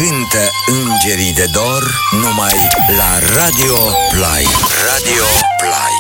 Cântă îngerii de dor numai la Radio Play. Radio Play.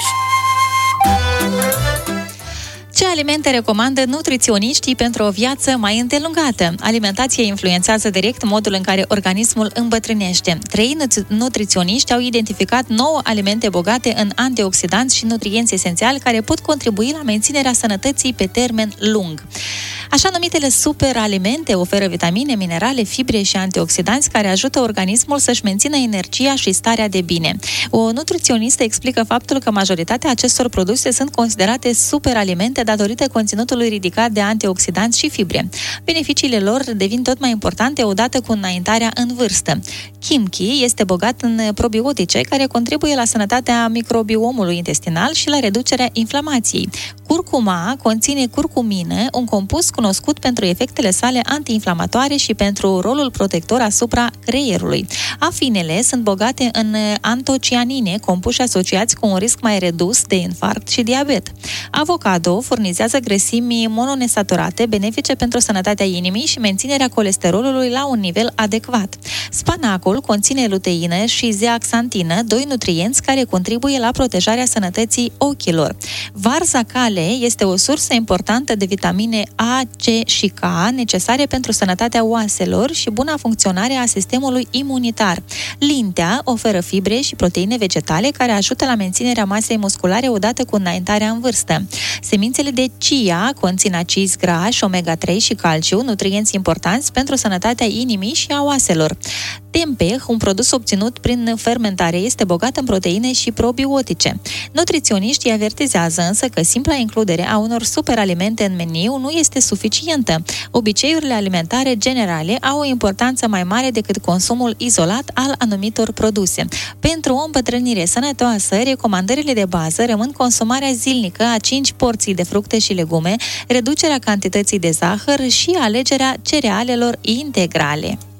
Ce alimente recomandă nutriționiștii pentru o viață mai îndelungată? Alimentația influențează direct modul în care organismul îmbătrânește. 3 nutriționiști au identificat 9 alimente bogate în antioxidanți și nutrienți esențiali care pot contribui la menținerea sănătății pe termen lung. Așa numitele superalimente oferă vitamine, minerale, fibre și antioxidanți care ajută organismul să-și mențină energia și starea de bine. O nutriționistă explică faptul că majoritatea acestor produse sunt considerate superalimente datorită conținutului ridicat de antioxidanți și fibre. Beneficiile lor devin tot mai importante odată cu înaintarea în vârstă. Kimchi este bogat în probiotice care contribuie la sănătatea microbiomului intestinal și la reducerea inflamației. Curcuma conține curcumină, un compus cunoscut pentru efectele sale antiinflamatoare și pentru rolul protector asupra creierului. Afinele sunt bogate în antocianine, compuși asociați cu un risc mai redus de infarct și diabet. Avocado furnizează grăsimi mononesaturate, benefice pentru sănătatea inimii și menținerea colesterolului la un nivel adecvat. Spanacul conține luteină și zeaxantină, 2 nutrienți care contribuie la protejarea sănătății ochilor. Varza cale este o sursă importantă de vitamine A, C și K, necesare pentru sănătatea oaselor și buna funcționare a sistemului imunitar. Lintea oferă fibre și proteine vegetale care ajută la menținerea masei musculare odată cu înaintarea în vârstă. Semințele de chia conțin acizi grași, omega-3 și calciu, nutrienți importanți pentru sănătatea inimii și a oaselor. Tempeh, un produs obținut prin fermentare, este bogat în proteine și probiotice. Nutriționiștii avertizează însă că simpla includere a unor superalimente în meniu nu este suficientă. Obiceiurile alimentare generale au o importanță mai mare decât consumul izolat al anumitor produse. Pentru o îmbătrânire sănătoasă, recomandările de bază rămân consumarea zilnică a 5 porții de fructe și legume, reducerea cantității de zahăr și alegerea cerealelor integrale.